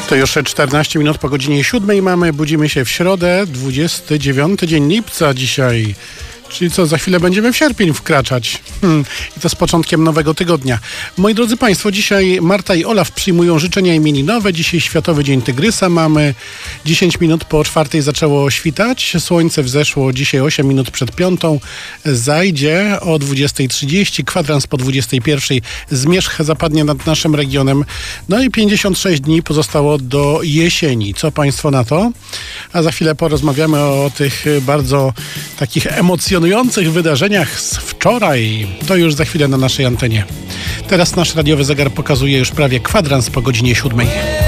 To już 14 minut po godzinie 7 mamy. Budzimy się w środę, 29 dzień lipca dzisiaj. Czyli co, za chwilę będziemy w sierpień wkraczać. I to z początkiem nowego tygodnia. Moi drodzy Państwo, dzisiaj Marta i Olaf przyjmują życzenia imieninowe. Dzisiaj Światowy Dzień Tygrysa mamy. 10 minut po 4 zaczęło świtać. Słońce wzeszło dzisiaj 8 minut przed 5. Zajdzie o 20:30. Kwadrans po 21:00. Zmierzch zapadnie nad naszym regionem. No i 56 dni pozostało do jesieni. Co Państwo na to? A za chwilę porozmawiamy o tych bardzo takich emocjonujących wydarzeniach z wczoraj. To już za chwilę na naszej antenie. Teraz nasz radiowy zegar pokazuje już prawie kwadrans po godzinie 7.